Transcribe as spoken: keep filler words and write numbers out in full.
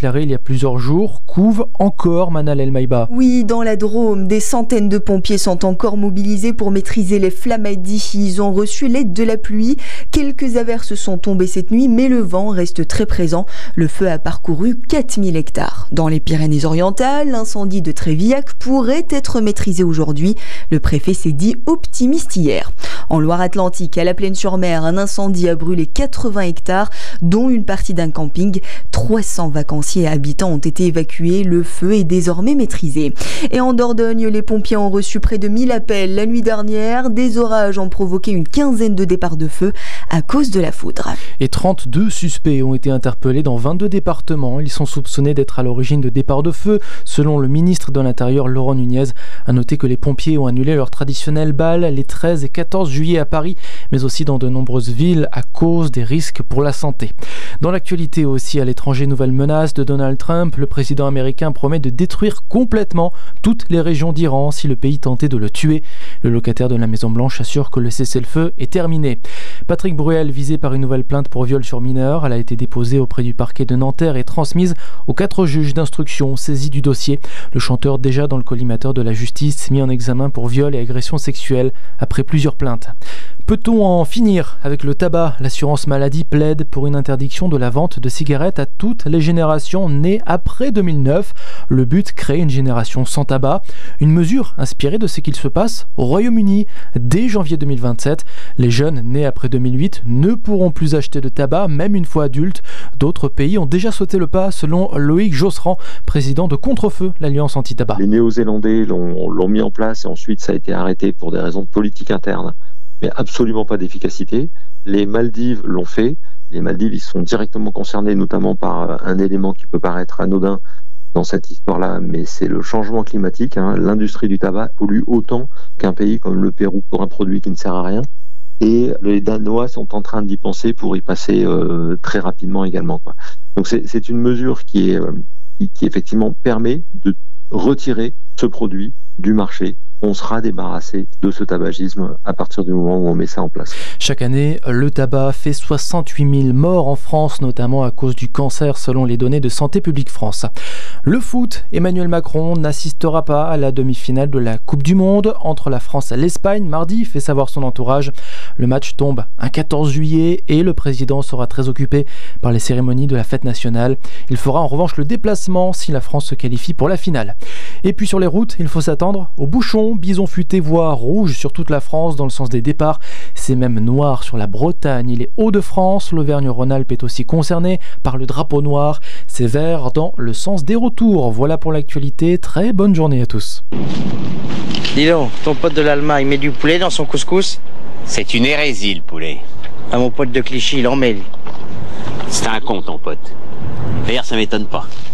déclaré il y a plusieurs jours, couvent encore, Manal El Maïba. Oui, dans la Drôme, des centaines de pompiers sont encore mobilisés pour maîtriser les flammadis. Ils ont reçu l'aide de la pluie. Quelques averses sont tombées cette nuit, mais le vent reste très présent. Le feu a parcouru quatre mille hectares. Dans les Pyrénées-Orientales, l'incendie de Trévillac pourrait être maîtrisé aujourd'hui. Le préfet s'est dit optimiste hier. En Loire-Atlantique, à la Plaine-sur-Mer, un incendie a brûlé quatre-vingts hectares, dont une partie d'un camping. trois cents vacanciers et habitants ont été évacués. Le feu est désormais maîtrisé. Et en Dordogne, les pompiers ont reçu près de mille appels la nuit dernière. Des orages ont provoqué une quinzaine de départs de feu à cause de la foudre. Et trente-deux suspects ont été interpellés dans vingt-deux départements. Ils sont soupçonnés d'être à l'origine de départs de feu. Selon le ministre de l'Intérieur, Laurent Nunez, a noté que les pompiers ont annulé leur traditionnel bal les treize et quatorze juillet à Paris, mais aussi dans de nombreuses villes à cause des risques pour la santé. Dans l'actualité aussi, à l'étranger, nouvelle menace de Donald Trump. Le président américain promet de détruire complètement toutes les régions d'Iran si le pays tentait de le tuer. Le locataire de la Maison-Blanche assure que le cessez-le-feu est terminé. Patrick Bruel, visé par une nouvelle plainte pour viol sur mineur. Elle a été déposée auprès du parquet de Nanterre et transmise aux quatre juges d'instruction saisis du dossier. Le chanteur, déjà dans le collimateur de la justice, mis en examen pour viol et agression sexuelle après plusieurs plaintes. Peut-on en finir avec le tabac ? L'assurance maladie plaide pour une interdiction de la vente de cigarettes à toutes les générations nées après deux mille neuf. Le but, créer une génération sans tabac. Une mesure inspirée de ce qu'il se passe au Royaume-Uni. Dès janvier deux mille vingt-sept, les jeunes nés après deux mille huit ne pourront plus acheter de tabac, même une fois adultes. D'autres pays ont déjà sauté le pas, selon Loïc Josserand, président de Contre-Feu, l'Alliance anti-tabac. Les Néo-Zélandais l'ont, l'ont mis en place et ensuite ça a été arrêté pour des raisons de politique interne, mais absolument pas d'efficacité. Les Maldives l'ont fait. Les Maldives, ils sont directement concernés, notamment par un élément qui peut paraître anodin dans cette histoire-là, mais c'est le changement climatique. Hein. L'industrie du tabac pollue autant qu'un pays comme le Pérou pour un produit qui ne sert à rien. Et les Danois sont en train d'y penser pour y passer euh, très rapidement également, quoi. Donc c'est, c'est une mesure qui, est, euh, qui, qui effectivement permet de retirer ce produit du marché. On sera débarrassé de ce tabagisme à partir du moment où on met ça en place. Chaque année, le tabac fait soixante-huit mille morts en France, notamment à cause du cancer, selon les données de Santé publique France. Le foot, Emmanuel Macron n'assistera pas à la demi-finale de la Coupe du Monde entre la France et l'Espagne mardi, fait savoir son entourage. Le match tombe un quatorze juillet et le président sera très occupé par les cérémonies de la fête nationale. Il fera en revanche le déplacement si la France se qualifie pour la finale. Et puis sur les routes, il faut s'attendre aux bouchons. Bison futé, voie rouge sur toute la France dans le sens des départs. C'est même noir sur la Bretagne et les Hauts-de-France. L'Auvergne-Rhône-Alpes est aussi concerné par le drapeau noir. C'est vert dans le sens des retours. Voilà pour l'actualité. Très bonne journée à tous. Dis donc, ton pote de l'Allemagne met du poulet dans son couscous ? C'est une hérésie, le poulet. Ah, mon pote de Clichy, il en met. C'est un con, ton pote. D'ailleurs, ça m'étonne pas.